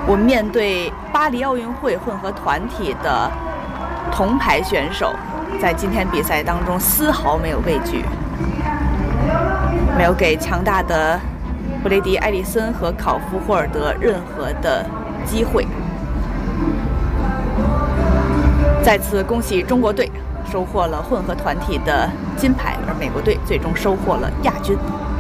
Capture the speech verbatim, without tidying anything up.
我们面对巴黎奥运会混合团体的铜牌选手，在今天比赛当中丝毫没有畏惧，没有给强大的布雷迪·埃利森和考夫·霍尔德任何的机会。再次恭喜中国队收获了混合团体的金牌，而美国队最终收获了亚军。